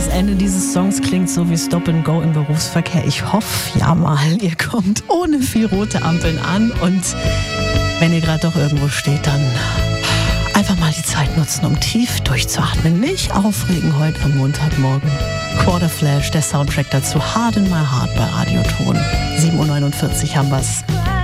Ende dieses Songs klingt so wie Stop and Go im Berufsverkehr. Ich hoffe ja mal, ihr kommt ohne viel rote Ampeln an und wenn ihr gerade doch irgendwo steht, dann einfach mal die Zeit nutzen, um tief durchzuatmen. Nicht aufregen heute am Montagmorgen. Quarterflash, der Soundtrack dazu, Hard in My Heart bei Radioton. 7:49 Uhr haben wir's.